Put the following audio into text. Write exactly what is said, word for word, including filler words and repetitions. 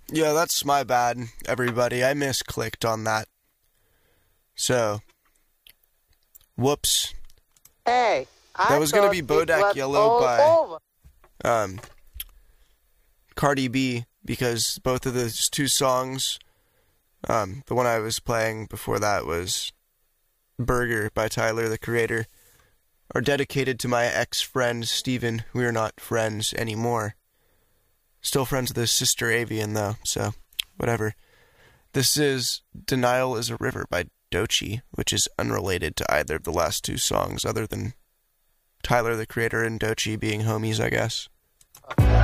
Yeah, that's my bad, everybody. I misclicked on that. So, whoops. Hey, I That was gonna be thought it Bodak was Yellow all by over. um, Cardi B, because both of those two songs, um, the one I was playing before that was Burger by Tyler, the Creator, are dedicated to my ex-friend Steven. We are not friends anymore. Still friends with his sister Avian, though, so whatever. This is Denial is a River by Doechii, which is unrelated to either of the last two songs, other than Tyler, the Creator, and Doechii being homies, I guess.